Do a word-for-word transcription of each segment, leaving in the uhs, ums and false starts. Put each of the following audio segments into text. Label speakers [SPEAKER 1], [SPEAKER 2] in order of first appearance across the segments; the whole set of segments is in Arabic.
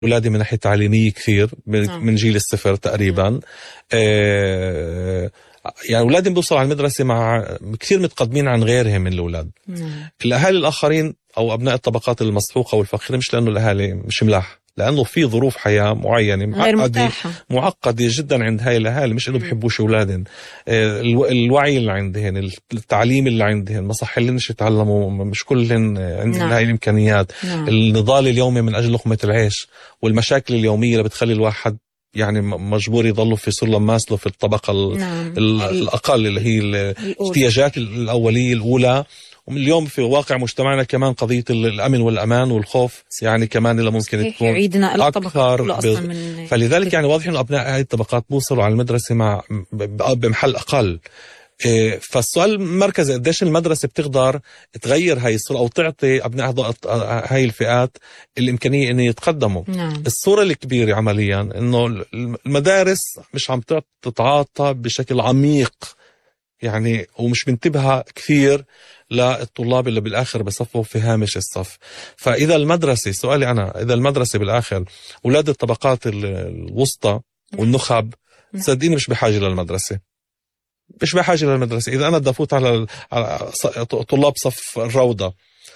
[SPEAKER 1] أولادي من ناحية تعليمية كثير من جيل الصفر تقريبا. آه يعني أولادي بيوصلوا على المدرسة مع كثير متقدمين عن غيرهم من الأولاد. الأهالي الآخرين أو أبناء الطبقات المسحوقة والفقيرة مش لأنه الأهالي مش ملاح، لأنه في ظروف حياة معينة معقدة معقدة جدا عند هاي الأهالي، مش إنه بيحبوش أولادهم. الوعي اللي عندهن، التعليم اللي عندهن، ما صح لنش يتعلموا، مش كلهن عندهن هاي الإمكانيات. نعم. النضال اليومي من أجل لقمة العيش والمشاكل اليومية اللي بتخلي الواحد يعني مجبور يضلوا في سلم ماسلو في الطبقة. نعم. الأقل اللي هي الاحتياجات الأولية الأولى. اليوم في واقع مجتمعنا كمان قضية الأمن والأمان والخوف يعني كمان اللي ممكن تكون
[SPEAKER 2] يعيدنا
[SPEAKER 1] أكثر ب... فلذلك يعني واضح إنه أبناء هذه الطبقات بوصلوا على المدرسة مع بمحل أقل. فالسؤال المركزي قديش المدرسة بتقدر تغير هاي الصورة أو تعطي أبناء هاي الفئات الإمكانية إن يتقدموا. نعم. الصورة الكبيرة عمليا إنه المدارس مش عم تتعاطى بشكل عميق يعني، ومش منتبهة كثير للطلاب اللي بالآخر بصفوا في هامش الصف. فإذا المدرسة، سؤالي أنا، إذا المدرسة بالآخر أولاد الطبقات الوسطى والنخب صدقيني مش بحاجة للمدرسة، مش بحاجة للمدرسة. إذا أنا بدي أفوت على طلاب صف الروضة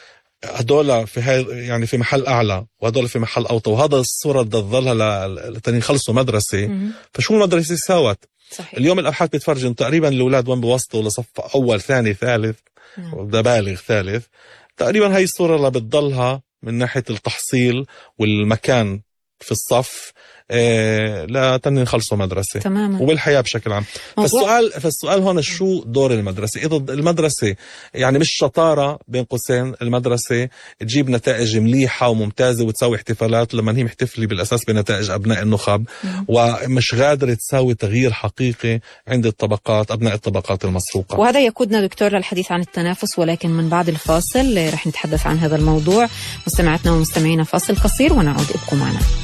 [SPEAKER 1] هدول في هاي يعني في محل أعلى وهدول في محل أوطى، وهذا الصورة بدها تظلها لتاني يخلصوا مدرسة. فشو المدرسة ساوت؟ صحيح. اليوم الأبحاث بتفرجن تقريبا الأولاد وين بوسطوا لصف أول ثاني ثالث، وده بالغ ثالث تقريبا. هاي الصورة اللي بتضلها من ناحية التحصيل والمكان في الصف إيه لا تاني نخلصوا مدرسة تماما، وبالحياة بشكل عام. فالسؤال فالسؤال هون شو دور المدرسة؟ إذا المدرسة يعني مش شطارة بين قوسين المدرسة تجيب نتائج مليحة وممتازة وتسوي احتفالات لما هي محتفلة بالأساس بنتائج أبناء النخب، ومش قادرة تسوي تغيير حقيقي عند الطبقات أبناء الطبقات المسروقة.
[SPEAKER 2] وهذا يقودنا دكتور للحديث عن التنافس، ولكن من بعد الفاصل رح نتحدث عن هذا الموضوع. مستمعاتنا ومستمعينا فاصل قصير ونعود، ابقوا معنا.